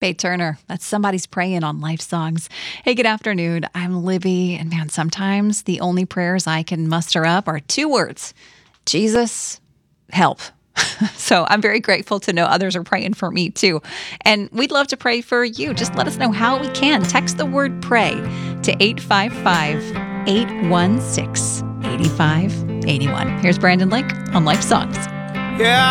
Faith Turner. That's Somebody's Praying on Life Songs. Hey, good afternoon. I'm Libby. And man, sometimes the only prayers I can muster up are two words: Jesus, help. So I'm very grateful to know others are praying for me too. And we'd love to pray for you. Just let us know how we can. Text the word pray to 855-816-8581. Here's Brandon Lake on Life Songs. Yeah.